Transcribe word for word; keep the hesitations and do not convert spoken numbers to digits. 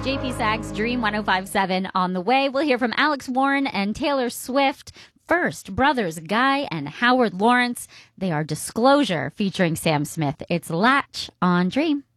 J P Sachs Dream one oh five point seven on the way. We'll hear from Alex Warren and Taylor Swift. First, brothers Guy and Howard Lawrence. They are Disclosure featuring Sam Smith. It's Latch on Dream.